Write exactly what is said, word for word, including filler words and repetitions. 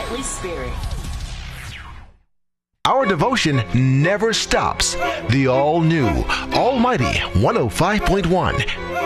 Holy Spirit. Our devotion never stops. The all-new, almighty one oh five point one